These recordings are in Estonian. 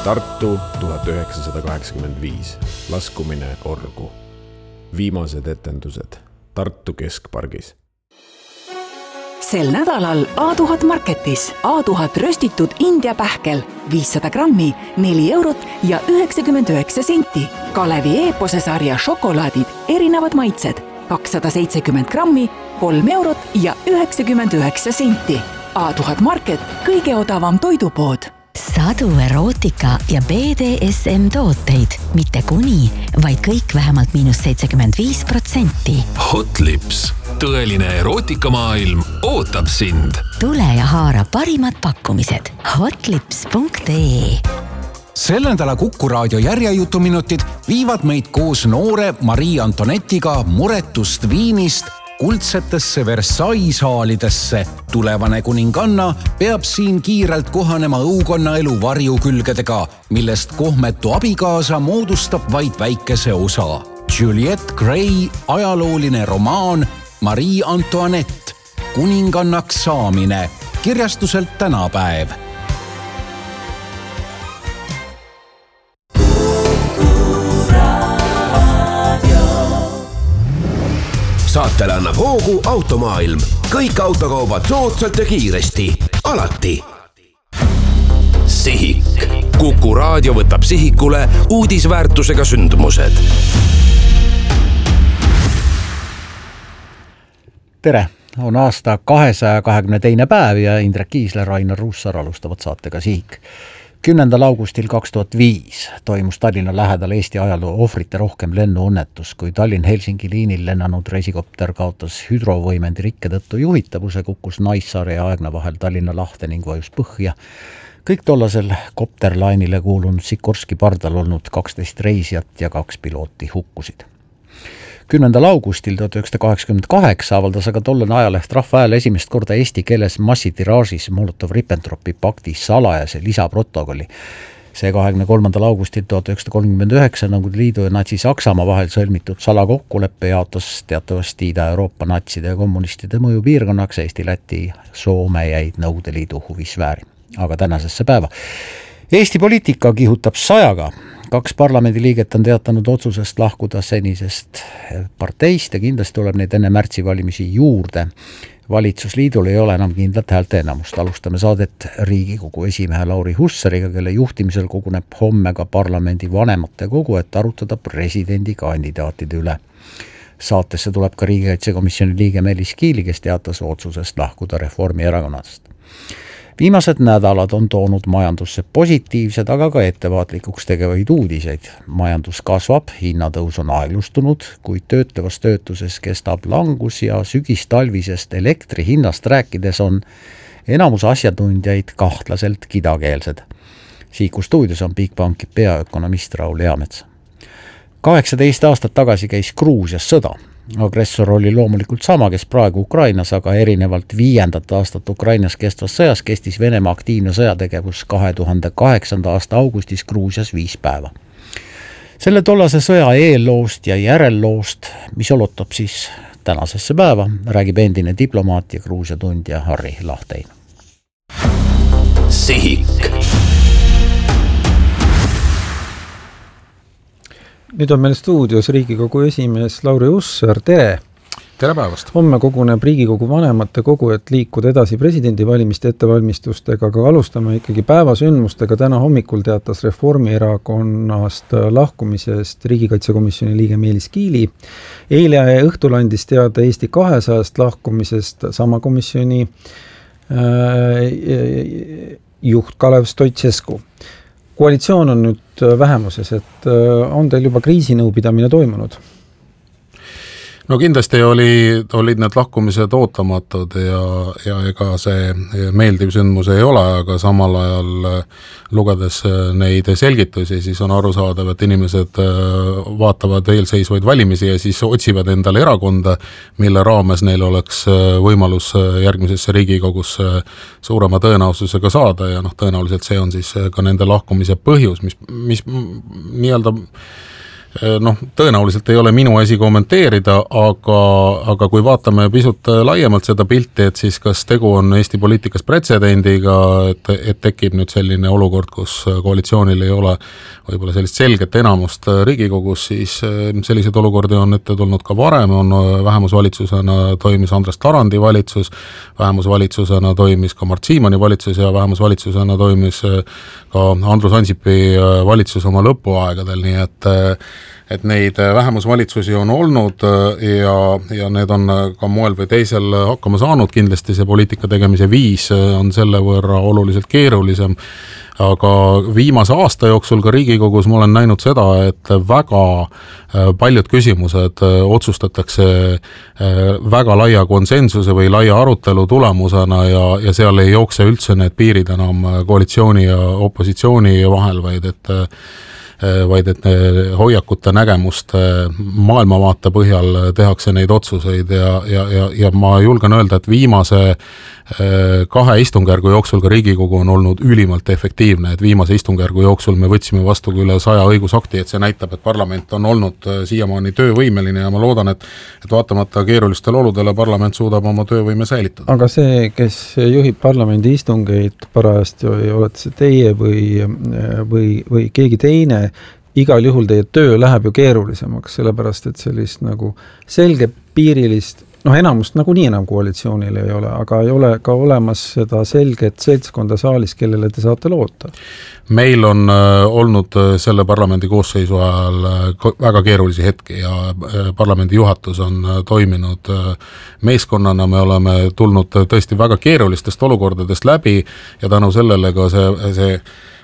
Tartu 1985. Laskumine orgu. Viimased etendused Tartu Keskpargis. Sel nädalal A1000 Marketis A1000 röstitud India pähkel 500 grammi 4 eurot ja 99 senti. Kalevi Eepose sarja šokolaadid erinevad maitsed 270 grammi 3 eurot ja 99 senti. A1000 Market, kõige odavam toidupood. Sadu erootika ja BDSM tooteid, mitte kuni, vaid kõik vähemalt -75%. Hot Lips, tõeline erootikamaailm ootab sind. Tule ja haara parimad pakkumised hotlips.ee. Sel nädala Kuku raadio järjejutuminutid viivad meid koos noore Marie Antonetiga muretust Viinist kuldsetesse Versailles haalidesse. Tulevane kuninganna peab siin kiirelt kohanema õukonna elu varjukülgedega, millest kohmetu abikaasa moodustab vaid väikese osa. Juliette Gray ajalooline romaan Marie Antoinette, kuningannaks saamine, kirjastuselt Tänapäev. Saatele annab hoogu Automaailm. Kõik autokaubad soodsalt ja kiiresti. Alati. Sihik. Kuku raadio võtab sihikule uudisväärtusega sündmused. Tere! On aasta 222. päev ja Indrek Kiisler, Rainar Ruussaar alustavad saatega Sihik. 10. augustil 2005 toimus Tallinna lähedal Eesti ajaloo ohvrite rohkem lennuõnnetus, kui Tallinn-Helsingi liinil lennanud reisikopter kaotas hüdrovõimendi rikke tõttu juhitavuse, kukkus Naissaare ja Aegna vahel Tallinna lahte ning vajus põhja. Kõik tollasel kopterlainile kuulunud Sikorski pardal olnud 12 reisijat ja 2 pilooti hukkusid. 10. augustil 1988 avaldas aga tollane ajaleht Rahva Hääl esimest korda eesti keeles massitiraažis Molotov-Ribbentropi pakti salajase lisaprotokolli. See 23. augustil 1939 Nõukogude Liidu ja Natsi-Saksamaa vahel sõlmitud salakokkuleppe jaotas teatavasti Ida-Euroopa natside ja kommunistide mõjupiirkonnaks. Eesti, Läti, Soome jäid Nõukogude Liidu huvisfääri. Aga tänasesse päeva. Eesti poliitika kihutab 100-ga. 2 parlamendiliiget on teatanud otsusest lahkuda senisest parteist ja kindlasti tuleb neid enne märtsi valimisi juurde. Valitsusliidul ei ole enam kindlat häälte enamust. Alustame saadet Riigikogu esimehe Lauri Hussariga, kelle juhtimisel koguneb homme ka parlamendi vanemate kogu, et arutada presidendi kandidaatide üle. Saatesse tuleb ka riigikaitsekomisjoni liige Meelis Kiili, kes teatas otsusest lahkuda Reformierakonnast. Viimased nädalad on toonud majandusse positiivsed, aga ka ettevaatlikuks tegevaid uudiseid. Majandus kasvab, hinnatõus on aeglustunud, kuid töötlevas töötuses kestab langus ja sügistalvisest elektri hinnast rääkides on enamus asjatundjaid kahtlaselt kidakeelsed. Siiku stuudios on Bigbanki peaökonomist Raul Eamets. 18 aastat tagasi käis Gruusias sõda. Agressor oli loomulikult sama, kes praegu Ukrainas, aga erinevalt 5. aastat Ukrainas kestvas sõjas kestis Venemaa aktiivne sõjategevus 2008. aasta augustis Gruusias 5 päeva. Selle tollase sõja eelloost ja järelloost, mis olotab siis tänasesse päeva, räägib endine diplomaat ja Gruusia tundja Harri Lahtein. Sihik. Nüüd on meil stuudios Riigikogu esimees Lauri Hussar, tere! Tere päevast! Homme koguneb Riigikogu vanemate kogu, et liikuda edasi presidendivalimiste ettevalmistustega, aga alustame ikkagi päevasündmustega. Täna hommikul teatas Reformierakonnast lahkumisest riigikaitsekomisjoni liige Meelis Kiili. Eile õhtul andis teada Eesti 200 lahkumisest sama komisjoni juht Kalev Stoicescu. Koalitsioon on nüüd vähemuses, et on teil juba kriisinõupidamine toimunud? No kindlasti olid need lahkumised ootamatud ja ega see meeldiv sündmus ei ole, aga samal ajal lugedes neid selgitusi, siis on arusaadav, et inimesed vaatavad eelseisvaid valimisi ja siis otsivad endale erakonda, mille raames neil oleks võimalus järgmisesse Riigikogusse suurema tõenäosusega saada ja tõenäoliselt see on siis ka nende lahkumise põhjus, mis nii-öelda tõenäoliselt ei ole minu asi kommenteerida, aga kui vaatame pisut laiemalt seda pilti, et siis kas tegu on Eesti poliitikas pretsedendiga, et tekib nüüd selline olukord, kus koalitsioonil ei ole võib-olla sellist selget enamust Riigikogus, siis selliseid olukordi on ette tulnud ka varem, on vähemusvalitsusena toimis Andres Tarandi valitsus, vähemusvalitsusena toimis ka Mart Siimanni valitsus ja vähemusvalitsusena toimis ka Andrus Ansipi valitsus oma lõpuaegadel, nii et neid vähemusvalitsusi on olnud ja need on ka moel või teisel hakkama saanud, kindlasti see poliitika tegemise viis on selle võrra oluliselt keerulisem, aga viimase aasta jooksul ka Riigikogus ma olen näinud seda, et väga paljud küsimused otsustatakse väga laia konsensuse või laia arutelu tulemusena ja seal ei jookse üldse need piirid enam koalitsiooni ja opositsiooni vahel, vaid et hoiakute nägemuste maailmavaate põhjal tehakse neid otsuseid ja ma julgen öelda, et viimase 2 istungjärgu jooksul ka Riigikogu on olnud ülimalt efektiivne, et viimase istungjärgu jooksul me võtsime vastu üle 100 õigusakti, et see näitab, et parlament on olnud siiamaani töövõimeline ja ma loodan, et vaatamata keerulistele oludele parlament suudab oma töövõime säilitada. Aga see, kes juhib parlamendi istungeid parajasti, olete see teie või keegi teine, igal juhul teie töö läheb ju keerulisemaks, sellepärast et sellist nagu selge piirilist, enamust nagunii enam koalitsioonil ei ole, aga ei ole ka olemas seda selget seltskonda saalis, kellele te saate loota. Meil on olnud selle parlamendi koosseisu ajal väga keerulisi hetki ja parlamendi juhatus on toiminud meeskonnana, me oleme tulnud tõesti väga keerulistest olukordadest läbi ja tänu sellele ka see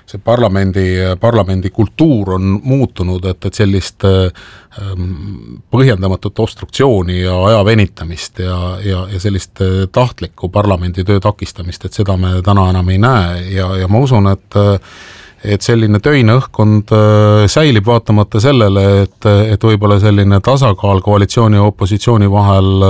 parlamendi kultuur on muutunud, et sellist põhjendamatut obstruktsiooni ja aja venitamist ja sellist tahtlikku parlamendi töö takistamist, et seda me täna enam ei näe ja ma usun, et selline töine õhkkond säilib vaatamata sellele, et võib-olla selline tasakaal koalitsiooni ja opositsiooni vahel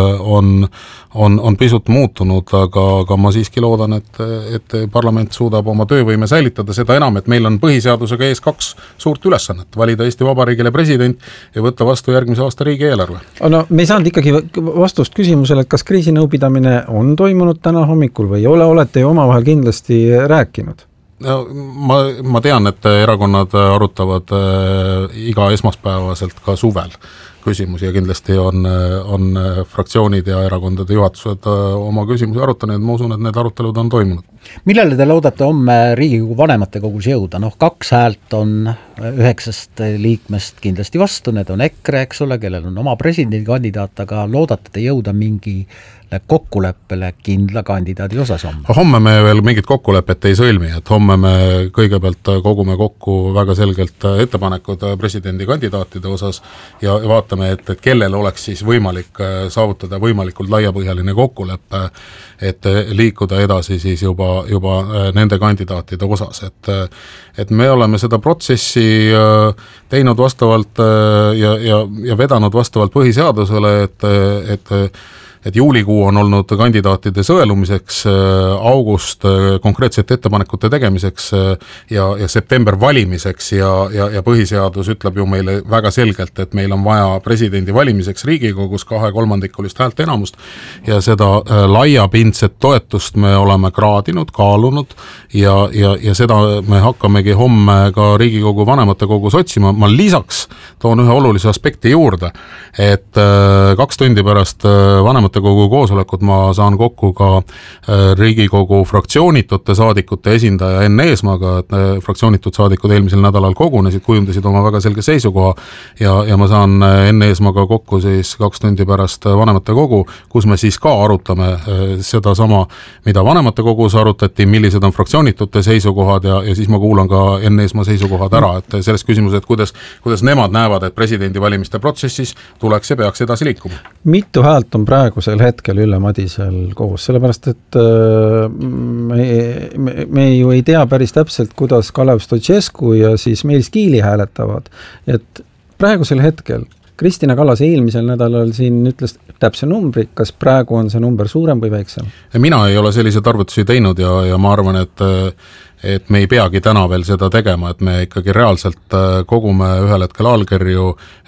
on pisut muutunud, aga ma siiski loodan, et parlament suudab oma töövõime säilitada, seda enam, et meil on põhiseadusega ees 2 suurt ülesannet, valida Eesti Vabariigile president ja võtta vastu järgmise aasta riigieelarve. No me ei saanud ikkagi vastust küsimusele, et kas kriisinõupidamine on toimunud täna hommikul või ei ole, olete ju omavahel kindlasti rääkinud? No, ma tean, et erakonnad arutavad iga esmaspäevaselt ka suvel küsimusi ja kindlasti on fraktsioonid ja erakondade juhatused oma küsimusi arutanud, ma usun, et need arutelud on toimunud. Millele te loodate homme Riigikogu vanematekogus jõuda? 2 häält on 9 liikmest kindlasti vastu, need on EKRE, eks ole, kellel on oma presidendikandidaat, aga loodate te jõuda mingi kokkuleppele kindla kandidaadi osas homme? Homme me veel mingit kokkulepet ei sõlmi, et homme me kõigepealt kogume kokku väga selgelt ettepanekud presidendikandidaatide osas ja vaatame, et kellel oleks siis võimalik saavutada võimalikult laiapõhjaline kokkulepe, et liikuda edasi siis juba nende kandidaatide osas, et me oleme seda protsessi teinud vastavalt ja vedanud vastavalt põhiseadusele, et juulikuu on olnud kandidaatide sõelumiseks, august konkreetsete ettepanekute tegemiseks ja september valimiseks ja põhiseadus ütleb ju meile väga selgelt, et meil on vaja presidendi valimiseks Riigikogus 2/3 häälte enamust ja seda laiapindset toetust me oleme kraadinud, kaalunud ja seda me hakkamegi homme ka Riigikogu vanematekogus otsima. Ma lisaks toon ühe olulise aspekti juurde, et 2 tundi pärast vanematekogu koosolekut ma saan kokku ka Riigikogu fraktsioonitute saadikute esindaja Enn Eesmaaga, et fraktsioonitud saadikud eelmisel nädalal kogunesid, kujundasid oma väga selge seisukoha ja ma saan Enn Eesmaaga kokku siis 2 tundi pärast vanematekogu, kus me siis ka arutame seda sama, mida vanematekogus arutati, millised on fraktsioonitute seisukohad ja siis ma kuulan ka Enn Eesmaa seisukohad ära, et selles küsimuses, et kuidas nemad näevad, et presidendivalimiste protsessis tuleks ja peaks edasi liikuma. Mitu häält on praegusel hetkel Ülle Madisel koos, sellepärast et me ju ei tea päris täpselt, kuidas Kalev Stoicescu ja siis Meelis Kiili hääletavad, et praegusel hetkel Kristina Kallas eelmisel nädalal siin ütles täpse numbri, kas praegu on see number suurem või väiksem? Mina ei ole selliseid arvutusi teinud ja ma arvan, et me ei peagi täna veel seda tegema, et me ikkagi reaalselt kogume ühel hetkel allkirju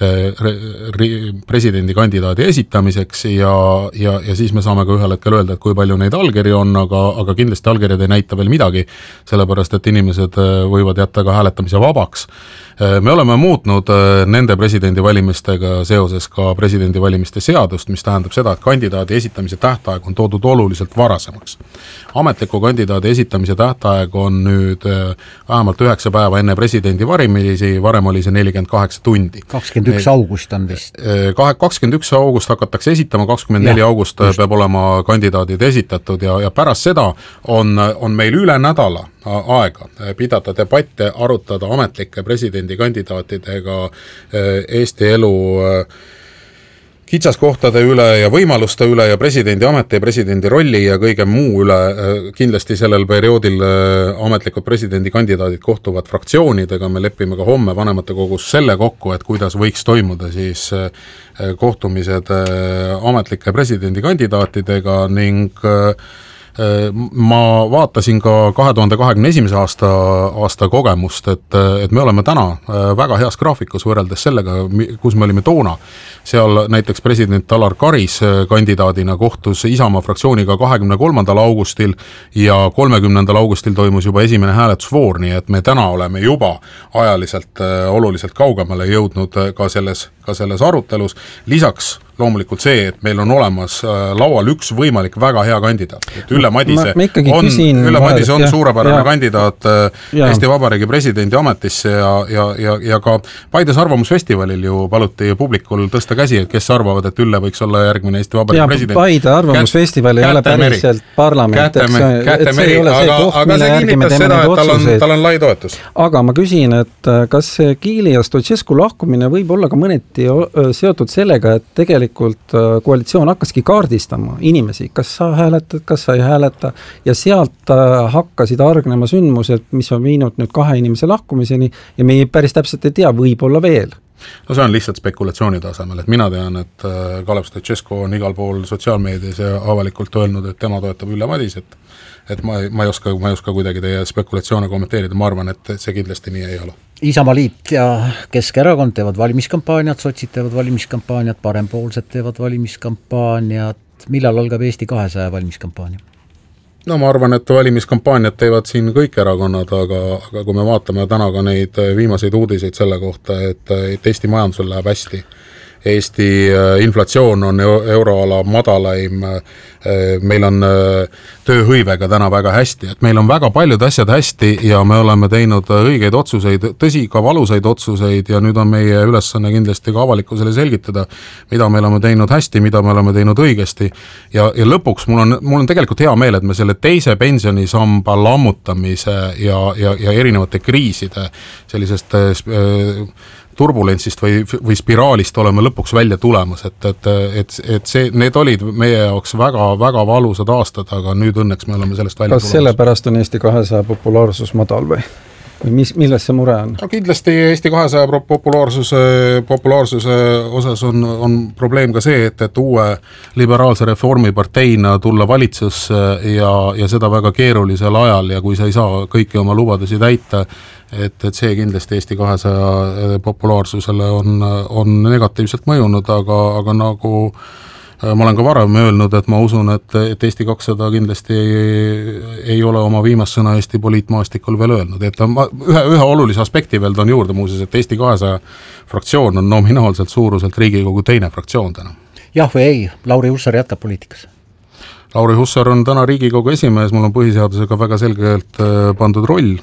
presidendikandidaadi esitamiseks ja siis me saame ka ühel hetkel öelda, et kui palju neid allkirju on, aga kindlasti allkirjad ei näita veel midagi, sellepärast et inimesed võivad jätta ka hääletamise vabaks. Me oleme muutnud nende presidendivalimistega seoses ka presidendivalimiste seadust, mis tähendab seda, et kandidaadi esitamise tähtaeg on toodud oluliselt varasemaks. Ametliku kandidaadi esitamise tähtaeg on nüüd vähemalt 9 päeva enne presidendivalimisi, varem oli see 48 tundi. 21 august on vist. 21 august hakatakse esitama, 24 august peab olema kandidaadid esitatud ja pärast seda on meil üle nädala aega pidada debatte, arutada ametlike presidendikandidaatidega Eesti elu kitsaskohtade üle ja võimaluste üle ja presidendi ameti ja presidendi rolli ja kõige muu üle. Kindlasti sellel perioodil ametlikud presidendikandidaadid kohtuvad fraktsioonidega, me lepime ka homme vanematekogus selle kokku, et kuidas võiks toimuda siis kohtumised ametlike presidendikandidaatidega ning ma vaatasin ka 2021. aasta kogemust, et me oleme täna väga heas graafikus võrreldes sellega, kus me olime toona. Seal näiteks president Alar Karis kandidaadina kohtus Isamaa fraktsiooniga 23. augustil ja 30. augustil toimus juba esimene hääletusvoor, nii et me täna oleme juba ajaliselt oluliselt kaugemale jõudnud ka selles arutelus. Lisaks loomulikult see, et meil on olemas laual üks võimalik väga hea kandidaat. Ülle Madise on suurepärane kandidaat Eesti Vabariigi presidendi ametisse ja ka Paides arvamusfestivalil ju paluti publikul tõsta käsi, et kes arvavad, et Ülle võiks olla järgmine Eesti Vabariigi president. Paide arvamusfestival ei ole päriselt parlament, et see ei ole see koht, mille järgi me teeme neid otsuseid. Tal on lai toetus. Aga ma küsin, et kas Kiili ja Stoicescu lahkumine võib olla ka mõneti seotud sellega, et tegelikult koalitsioon hakkaski kaardistama inimesi, kas sa hääletad, kas sa ei hääleta ja sealt hakkasid argnema sündmused, mis on viinud nüüd 2 inimese lahkumiseni ja me päris täpselt ei tea, võib-olla veel. No see on lihtsalt spekulatsiooni tasemel, et mina tean, et Kalev Stoicescu on igal pool sotsiaalmeedias ja avalikult öelnud, et tema toetab Ülle Madiset, et ma ei oska kuidagi teie spekulatsioone kommenteerida, ma arvan, et see kindlasti nii ei ole. Isamaa Liit ja Keskerakond teevad valimiskampaaniat, sotsid teevad valimiskampaaniat, parempoolsed teevad valimiskampaaniat. Millal algab Eesti 200 valimiskampaania? No ma arvan, et valimiskampaaniat teevad siin kõik erakonnad, aga kui me vaatame täna ka neid viimaseid uudiseid selle kohta, et Eesti majandusel läheb hästi, Eesti inflatsioon on euroala madalaim, meil on tööhõivega täna väga hästi, et meil on väga paljud asjad hästi ja me oleme teinud õigeid otsuseid, tõsi ka valusaid otsuseid ja nüüd on meie ülesanne kindlasti ka avalikkusele selgitada, mida me oleme teinud hästi, mida me oleme teinud õigesti ja lõpuks mul on tegelikult hea meel, et me selle teise pensionisamba lammutamise ja erinevate kriiside sellisest turbulentsist või spiraalist oleme lõpuks välja tulemas, et need olid meie jaoks väga, väga valusad aastad, aga nüüd õnneks me oleme sellest välja tulemas. Kas sellepärast on Eesti 200 populaarsus madal või milles see mure on? No kindlasti Eesti 200 populaarsuse osas on probleem ka see, et uue liberaalse reformiparteina tulla valitsusse ja seda väga keerulisel ajal ja kui sa ei saa kõiki oma lubadusi täita, et see kindlasti Eesti 200 populaarsusele on negatiivselt mõjunud, aga nagu ma olen ka varem öelnud, et ma usun, et Eesti 200 kindlasti ei ole oma viimast sõna Eesti poliitmaastikul veel öelnud. Et ühe olulise aspekti veel toon juurde muuseas, et Eesti 200 fraktsioon on nominaalselt suuruselt Riigikogu teine fraktsioon täna. Jah või ei, Lauri Hussar jätkab poliitikas? Lauri Hussar on täna Riigikogu esimees, mul on põhiseadusega väga selgelt pandud roll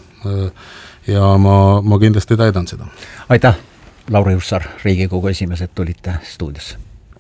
ja ma kindlasti täidan seda. Aitäh, Lauri Hussar, Riigikogu esimees, et tulite stuudiosse.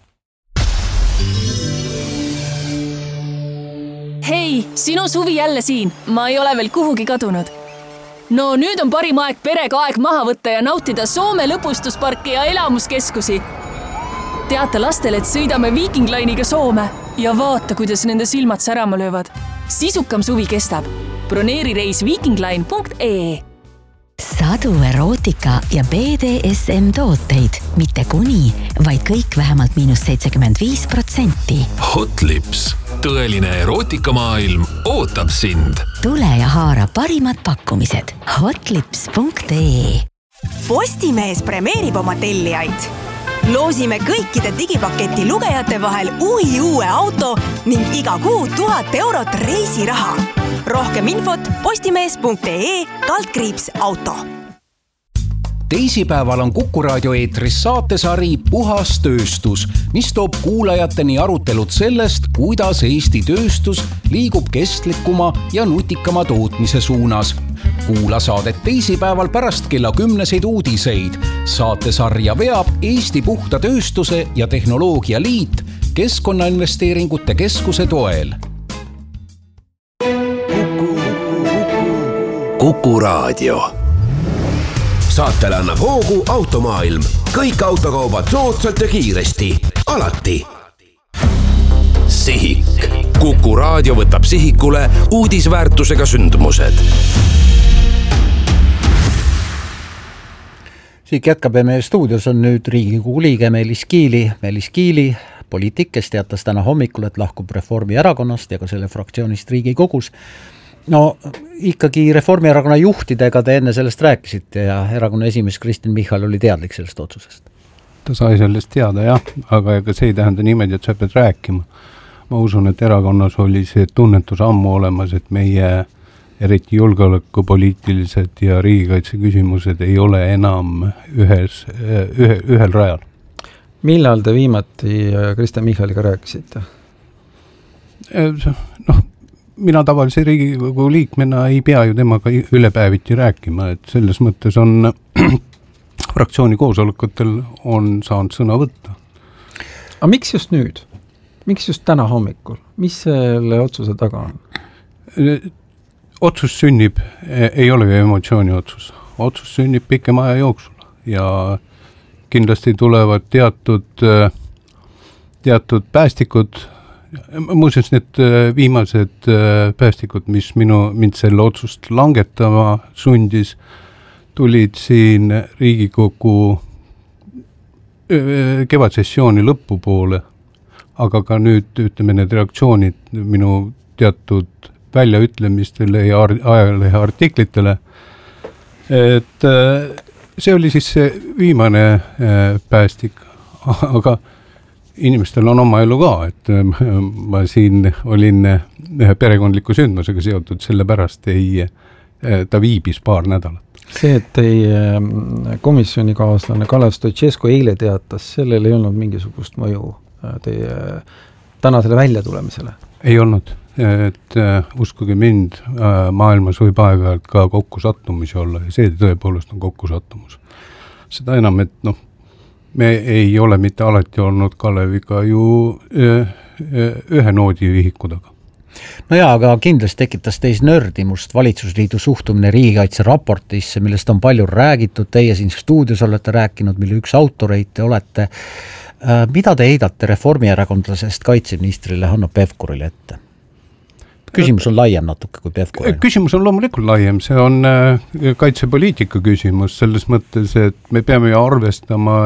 Hei, sinu Suvi jälle siin. Ma ei ole veel kuhugi kadunud. No nüüd on parim aeg perega aeg maha võtta ja nautida Soome lõpustusparki ja elamuskeskusi. Teata lastele, et sõidame Viking Line'iga Soome ja vaata, kuidas nende silmad särama löövad. Sisukam suvi kestab. Broneeri reis vikingline.ee. Sadu erootika ja BDSM tooteid, mitte kuni, vaid kõik vähemalt -75%. Hot Lips, tõeline erootikamaailm ootab sind. Tule ja haara parimad pakkumised hotlips.ee. Postimees premeerib oma tellijaid. Loosime kõikide digipaketi lugejate vahel uue auto ning iga kuu 1000 eurot reisiraha. Rohkem infot postimees.ee/auto. Teisipäeval on Kuku Raadio eetris saatesari Puhas tööstus, mis toob kuulajateni arutelud sellest, kuidas Eesti tööstus liigub kestlikuma ja nutikama tootmise suunas. Kuula saadet teisipäeval pärast kella 10 uudiseid. Saatesarja veab Eesti Puhta Tööstuse ja Tehnoloogia Liit Keskkonnainvesteeringute Keskuse toel. Kuku Raadio. Saatele annab hoogu Automaailm. Kõik autokaubad soodsalt ja kiiresti. Alati. Sihik. Kuku Raadio võtab sihikule uudisväärtusega sündmused. Siik jätkab ja meie stuudios on nüüd Riigikogu liige Meelis Kiili. Meelis Kiili, poliitik, kes teatas täna hommikul, et lahkub Reformierakonnast ja ka selle fraktsioonist Riigikogus. No ikkagi Reformierakonna juhtidega te enne sellest rääkisite ja erakonna esimees Kristen Michal oli teadlik sellest otsusest. Ta sai sellest teada, jah, aga ega see ei tähenda niimoodi, et sa pead rääkima. Ma usun, et erakonnas oli see tunnetus ammu olemas, et meie eriti julgeolekupoliitilised ja riigikaitse küsimused ei ole enam ühel rajal. Millal te viimati Kristen Michaliga rääkisite? Mina tavalise Riigikogu liikmena ei pea ju temaga ülepäeviti rääkima, et selles mõttes on fraktsiooni koosolekutel on saanud sõna võtta. Aga miks just nüüd? Miks just täna hommikul? Mis selle otsuse taga on? Otsus sünnib, ei ole ju emotsiooni otsus. Otsus sünnib pikema aja jooksul ja kindlasti tulevad teatud päästikud. Muuseas, need viimased päästikud, mis mind selle otsust langetama sundis, tulid siin Riigikogu kevadsessiooni lõpupoole, aga ka nüüd ütleme need reaktsioonid minu teatud väljaütlemistele ja ajalehe artiklitele. Et see oli siis see viimane päästik, aga inimestel on oma elu ka, et ma siin olin ühe perekondliku sündmusega seotud, sellepärast ta viibis paar nädalat. See, et teie komisjonikaaslane Kalev Stoicescu eile teatas, sellel ei olnud mingisugust mõju teie tänasele väljatulemisele? Ei olnud, et uskuge mind, maailmas võib aeg-ajalt ka kokkusattumisi olla ja see tõepoolest on kokkusattumus. Seda enam, et me ei ole mitte alati olnud Kaleviga ju ühe noodi ühiku taga. No jaa, aga kindlasti tekitas teis nördimust valitsusliidu suhtumine riigikaitse raportisse, millest on palju räägitud, teie siin stuudios olete rääkinud, mille üks autoreid te olete. Mida te heidate reformierakondlasest kaitseministrile Hanno Pevkurile ette? Küsimus on laiem natuke kui Pevkuril. Küsimus on loomulikult laiem, see on kaitsepoliitika küsimus selles mõttes, et me peame ju arvestama,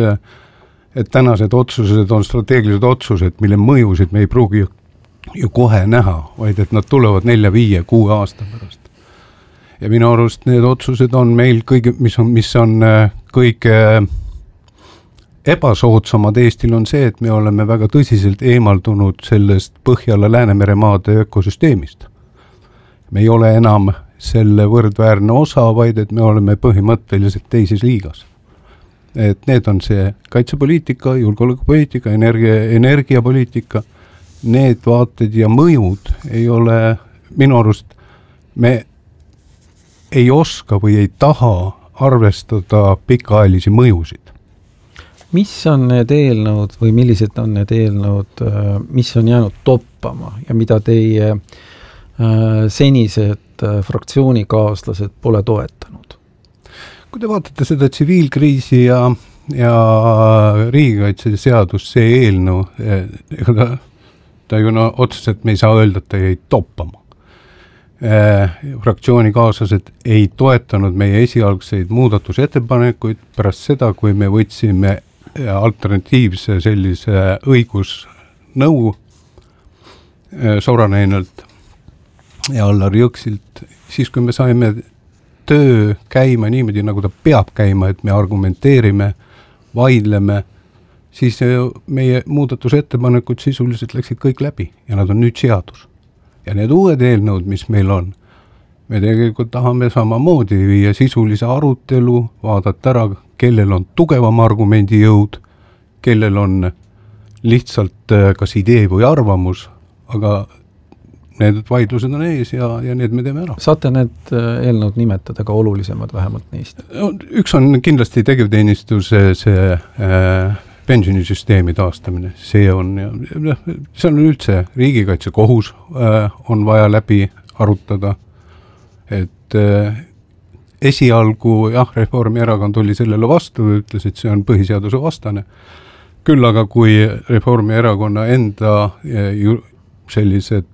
et tänased otsused on strateegilised otsused, mille mõjusid me ei pruugi ju kohe näha, vaid et nad tulevad 4, 5, 6 aasta pärast. Ja minu arust need otsused on meil mis on kõige ebasoodsamad Eestil on see, et me oleme väga tõsiselt eemaldunud sellest Põhjala Läänemeremaade ökosüsteemist. Me ei ole enam selle võrdväärne osa, vaid et me oleme põhimõtteliselt teises liigas. Et need on see kaitsepoliitika, julgeolekupoliitika, energiapoliitika, need vaated ja mõjud ei ole minu arust, me ei oska või ei taha arvestada pikaajalisi mõjusid. Mis on need eelnõud või millised on need eelnõud, mis on jäänud toppama ja mida teie senised fraktsioonikaaslased pole toetanud? Kui te vaatate seda tsiviilkriisi ja riigikaitse seadus, see eelnõu, ta ju otseselt me ei saa öelda, et ta jäi toppama. Fraktsioonikaaslased ei toetanud meie esialgseid muudatusettepanekuid pärast seda, kui me võtsime alternatiivse sellise õigusnõu Soraneinalt ja Allar Jõksilt, siis kui me saime töö käima niimoodi, nagu ta peab käima, et me argumenteerime, vaidleme, siis meie muudatusettepanekud sisuliselt läksid kõik läbi ja nad on nüüd seadus. Ja need uued eelnõud, mis meil on, me tegelikult tahame samamoodi viia sisulise arutelu, vaadata ära, kellel on tugevam argumendi jõud, kellel on lihtsalt kas idee või arvamus, aga need vaidlused on ees ja need me teeme ära. Saate need eelnõud nimetada ka olulisemad vähemalt neist? Üks on kindlasti tegevteenistuse see pensionisüsteemi taastamine, see on üldse riigikaitsekohus on vaja läbi arutada, et esialgu Reformierakond oli sellele vastu, ütles, et see on põhiseaduse vastane. Küll aga kui Reformierakonna enda sellised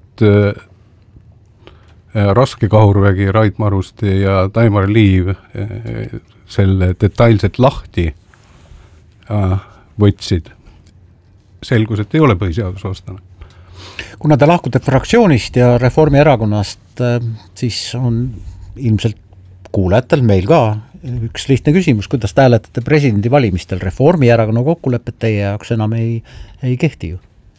Raske Kahurvägi, Rait Maruste ja Taimar Liiv selle detailselt lahti võtsid, selgus, et ei ole põhiseadusvastane. Kuna te lahkute fraktsioonist ja Reformierakonnast, siis on ilmselt kuulajatel meil ka üks lihtne küsimus, kuidas te hääletate presidendi valimistel? Reformierakonna kokkulepped teie jaoks enam ei kehti ju.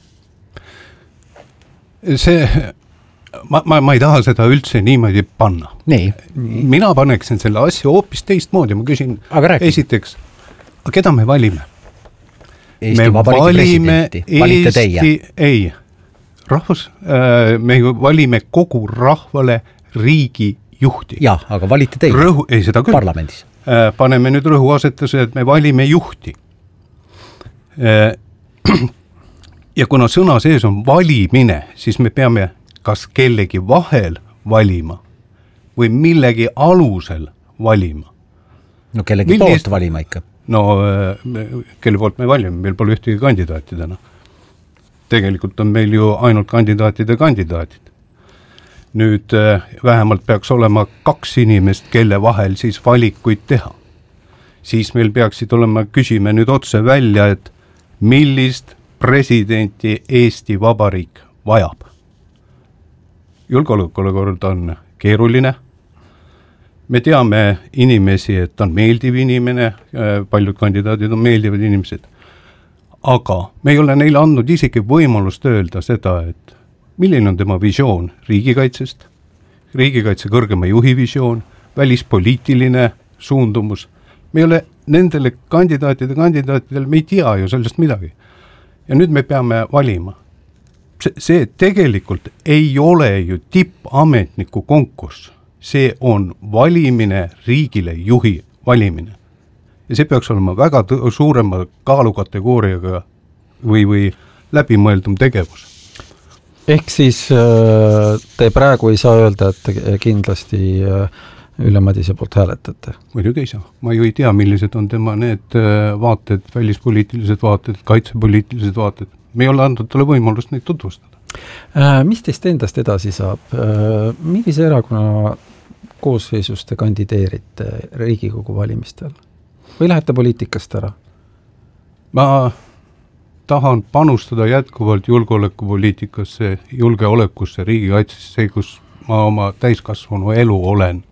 See, ma ei taha seda üldse niimoodi panna. Nii. Mina paneksin selle asja hoopis teistmoodi, ma küsin esiteks, keda me valime? Eesti Vabariigi presidenti, valite teie? Ei, me valime kogu rahvale riigi juhti. Jah, aga valite teie ei, seda küll. Parlamendis. Paneme nüüd rõhuasetuse, et me valime juhti. Ja kuna sõna sees on valimine, siis me peame kas kellegi vahel valima või millegi alusel valima. No kellegi poolt valima ikka. No kelle poolt me valime, meil pole ühtegi kandidaatidena. Tegelikult on meil ju ainult kandidaatid. Nüüd vähemalt peaks olema 2 inimest, kelle vahel siis valikuid teha. Siis meil peaksid olema, küsime nüüd otse välja, et millist presidenti Eesti Vabariik vajab. Julgeolekuolukord on keeruline. Me teame inimesi, et on meeldiv inimene, paljud kandidaadid on meeldivad inimesed. Aga me ei ole neile andnud isegi võimalust öelda seda, et milline on tema visioon riigikaitsest, riigikaitse kõrgema juhi visioon, välispoliitiline suundumus. Me ei ole nendele kandidaatidele, me ei tea ju sellest midagi. Ja nüüd me peame valima. See tegelikult ei ole ju tippametniku konkurss. See on valimine, riigile juhi valimine. Ja see peaks olema väga suurema kaalukategooriaga või läbimõeldum tegevus. Ehk siis te praegu ei saa öelda, et kindlasti Ülle Madise poolt hääletate? Muidugi ei saa. Ma ju ei tea, millised on tema need vaated, välispoliitilised vaated, kaitsepoliitilised vaated. Me ei ole andnud talle võimalust neid tutvustada. Mis teist endast edasi saab? Millise erakonna koosseisus te kandideerite Riigikogu valimistel? Või lähete poliitikast ära? Ma tahan panustada jätkuvalt julgeolekupoliitikasse, julgeolekusse, riigikaitsesse, kus ma oma täiskasvanu elu olen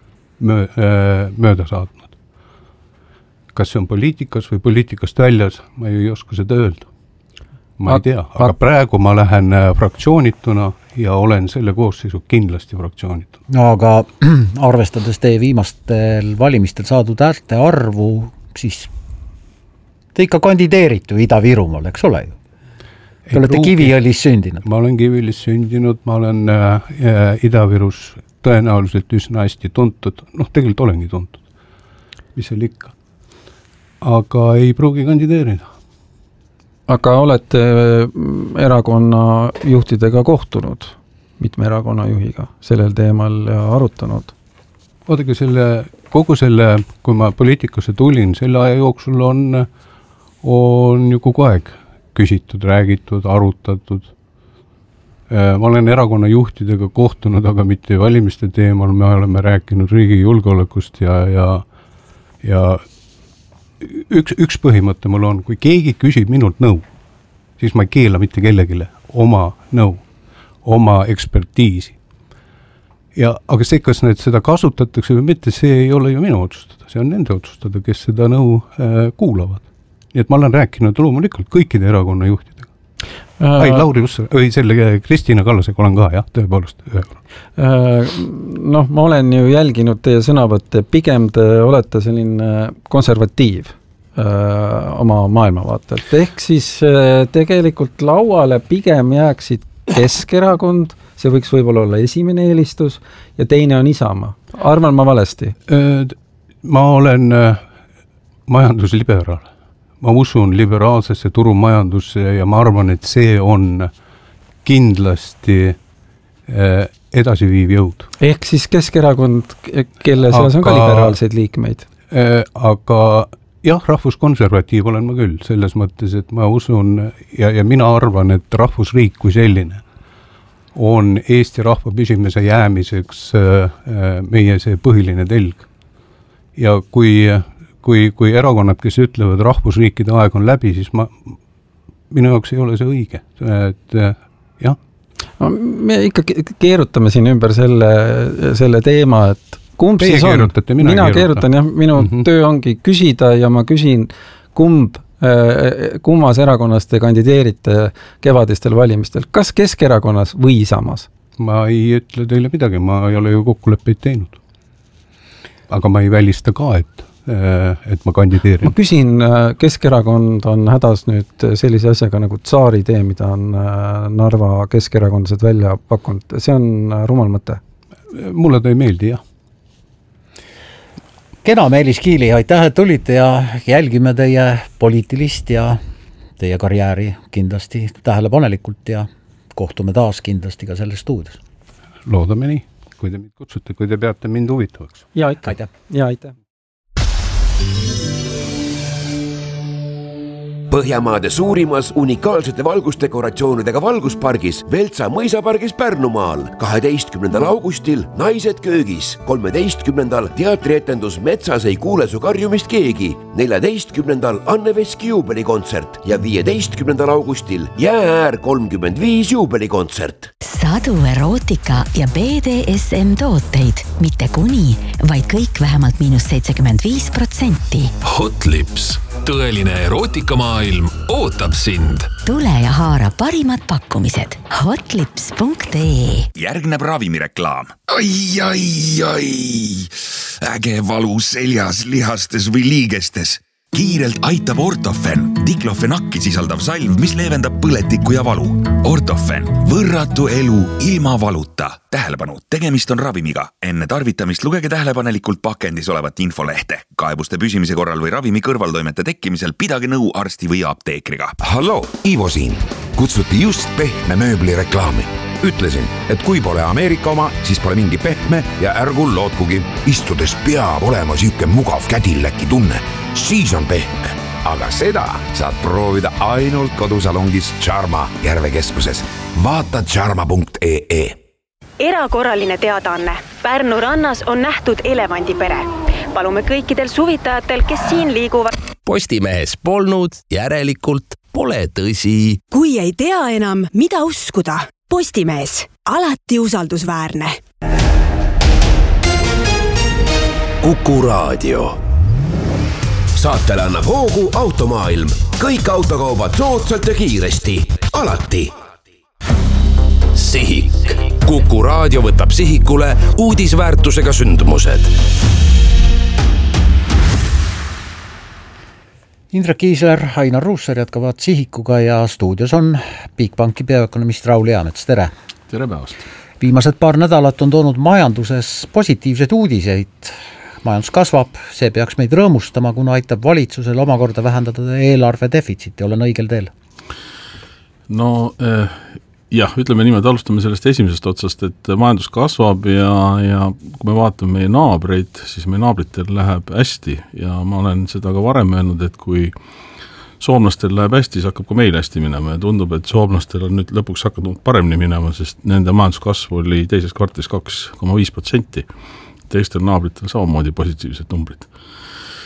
mööda saatnud. Kas see on poliitikas või poliitikast väljas, ma ei oska seda öelda. Ma ei tea, aga praegu ma lähen fraktsioonituna ja olen selle koosseisu kindlasti fraktsioonituna. No aga arvestades teie viimastel valimistel saadud häälte arvu, siis te ikka kandideeritu Ida-Virumaal, eks ole ju? Te olete Kiviõlis sündinud. Ma olen Kiviõlis sündinud, ma olen Ida-Virus tõenäoliselt üsna hästi tuntud, tegelikult olengi tuntud, mis seal ikka. Aga ei pruugi kandideerida. Aga olete erakonna juhtidega kohtunud, mitme erakonna juhiga sellel teemal ja arutanud? Vaadake kogu selle, kui ma poliitikasse tulin, selle aja jooksul on ju kogu aeg küsitud, räägitud, arutatud. Ma olen erakonna juhtidega kohtunud, aga mitte valimiste teemal, me oleme rääkinud riigi julgeolekust ja üks põhimõte mul on, kui keegi küsib minult nõu, siis ma ei keela mitte kellegile oma nõu. oma ekspertiisi. Aga see, kas need seda kasutatakse või mitte, see ei ole ju minu otsustada, see on nende otsustada, kes seda nõu kuulavad. Nii et ma olen rääkinud loomulikult kõikide erakonna juhtidega. Lauri Hussar, selle Kristina Kallasega olen ka, jah, tõepoolest. Ma olen ju jälginud teie sõnavõtte, pigem te olete selline konservatiiv oma maailmavaatelt. Ehk siis tegelikult lauale pigem jääksid Keskerakond, see võiks võib-olla olla esimene eelistus, ja teine on Isamaa. Arvan ma valesti? Ma olen majandusliberaal. Ma usun liberaalsesse turumajandusse ja ma arvan, et see on kindlasti edasiviiv jõud. Ehk siis Keskerakond, kelle seas on ka liberaalseid liikmeid? Aga jah, rahvuskonservatiiv olen ma küll, selles mõttes, et ma usun ja mina arvan, et rahvusriik kui selline on Eesti rahva püsimise jäämiseks meie see põhiline telg. Ja kui erakonnad, kes ütlevad, rahvusriikide aeg on läbi, siis minu jaoks ei ole see õige. Et, jah. Me ikka keerutame siin ümber selle teema, et kumb Teie siis on? Keerutate, mina keerutan, jah, minu töö ongi küsida ja ma küsin, kummas erakonnas te kandideerite kevadistel valimistel? Kas Keskerakonnas või Isamaas? Ma ei ütle teile midagi, ma ei ole ju kokkuleppeid teinud. Aga ma ei välista ka, et ma kandideerin. Ma küsin, Keskerakond on hädas nüüd sellise asjaga nagu tsaari tee, mida on Narva keskerakondlased välja pakkunud. See on rumal mõte. Mulle ta ei meeldi, jah. Kena, Meelis Kiili, aitäh, et tulite ja jälgime teie poliitilist ja teie karjääri kindlasti tähelepanelikult ja kohtume taas kindlasti ka selles stuudios. Loodame nii, kui te mind kutsute, kui te peate mind huvitavaks. Ja, aitäh. Põhjamaade suurimas unikaalsete valgusdekoratsioonidega valguspargis Veltsa mõisapargis Pärnumaal 12. augustil Naised köögis, 13. teatrietendus Metsas ei kuule su karjumist keegi, 14. Anne Veski juubelikontsert ja 15. augustil Jäääär 35 juubelikontsert. Sadu erootika ja BDSM tooteid, mitte kuni, vaid kõik vähemalt -75%. Hot Lips, tõeline erootikamaailm ootab sind. Tule ja haara parimad pakkumised hotlips.ee. Järgneb ravimireklaam. Ai. Äge valu seljas, lihastes või liigestes. Kiirelt aitab Ortofen, diklofenakki sisaldav salv, mis leevendab põletikku ja valu. Ortofen, võrratu elu ilma valuta. Tähelepanu, tegemist on ravimiga. Enne tarvitamist lugege tähelepanelikult pakendis olevat infolehte. Kaebuste püsimise korral või ravimi kõrvaltoimete tekkimisel pidage nõu arsti või apteekriga. Halloo, Ivo siin. Kutsuti just pehme mööbli reklaami. Ütlesin, et kui pole Ameerika oma, siis pole mingi pehme ja ärgu lootkugi. Istudes peab olema süüke mugav kädilläki tunne. Siis on pehme. Aga seda saad proovida ainult kodusalongis Charma Järvekeskuses. Vaata charma.ee. Erakorraline teadaanne. Pärnu rannas on nähtud elevandipere. Palume kõikidel suvitajatel, kes siin liiguvad. Postimehes polnud, järelikult pole tõsi. Kui ei tea enam, mida uskuda. Postimees, alati usaldusväärne. Kuku Raadio. Saatele annab hoogu Automaailm. Kõik autokaubad soodsalt ja kiiresti. Alati. Sihik. Kuku Raadio võtab sihikule uudisväärtusega sündmused. Indrek Kiisler, Ainar Ruussaar jätkavad Sihikuga ja stuudios on Bigbanki peaökonomist Raul Eamets. Tere! Tere päevast! Viimased paar nädalat on toonud majanduses positiivseid uudiseid. Majandus kasvab, see peaks meid rõõmustama, kuna aitab valitsusel omakorda vähendada eelarve defitsiiti. Olen õigel teel? No jah, ütleme niimoodi, alustame sellest esimesest otsast, et majandus kasvab ja kui me vaatame meie naabreid, siis meie naabritel läheb hästi ja ma olen seda ka varem öelnud, et kui soomlastel läheb hästi, siis hakkab ka meil hästi minema ja tundub, et soomlastel on nüüd lõpuks hakanud paremini minema, sest nende majanduskasv oli teises kvartalis 2,5%. Teistel naabritel samamoodi positiivsed numbrid.